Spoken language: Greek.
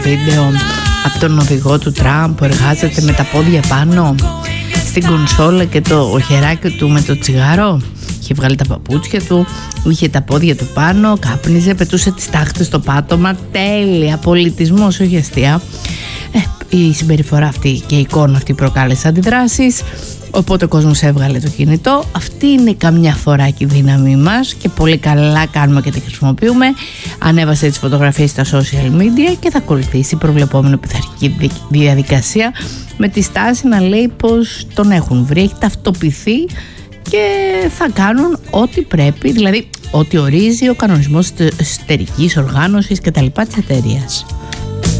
βίντεο από τον οδηγό του τραμ που εργάζεται με τα πόδια πάνω στην κονσόλα και το χεράκι του με το τσιγάρο. Είχε βγάλει τα παπούτσια του, είχε τα πόδια του πάνω, κάπνιζε, πετούσε τις τάχτες στο πάτωμα. Τέλεια, πολιτισμός, όχι αστεία. Η συμπεριφορά αυτή και η εικόνα αυτή προκάλεσε αντιδράσεις, οπότε ο κόσμος έβγαλε το κινητό. Αυτή είναι καμιά φορά και η δύναμή μας και πολύ καλά κάνουμε και τη χρησιμοποιούμε. Ανέβασε τις φωτογραφίες στα social media και θα ακολουθήσει προβλεπόμενο πειθαρχική διαδικασία με τη στάση να λέει πως τον έχουν βρει, έχει ταυτοποιηθεί και θα κάνουν ό,τι πρέπει, δηλαδή ό,τι ορίζει ο κανονισμός της εσωτερικής οργάνωσης κτλ. Της εταιρείας.